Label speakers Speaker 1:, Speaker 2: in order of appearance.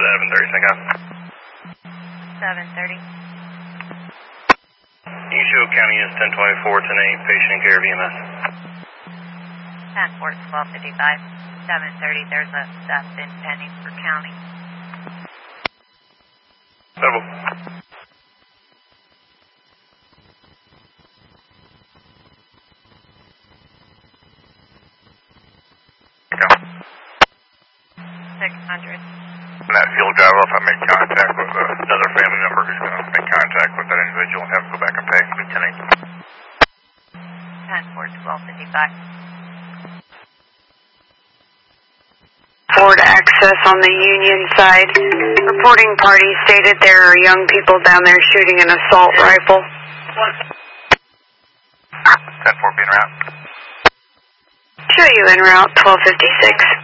Speaker 1: 7:30, thank you.
Speaker 2: 7:30.
Speaker 1: East County is 1024, 10-8, patient care of EMS.
Speaker 2: 10-4, 1255. 7:30, there's a death in pending for county.
Speaker 1: Double. Okay.
Speaker 2: 600.
Speaker 1: And that field driver, if I make contact with another family member who's going to make contact with that individual and have to go back and pay, be 10-8.
Speaker 2: 10-4, 1255.
Speaker 3: Ford access on the Union side. Reporting party stated there are young people down there shooting an assault rifle.
Speaker 1: 10-4 being route.
Speaker 3: Show you en route, 1256.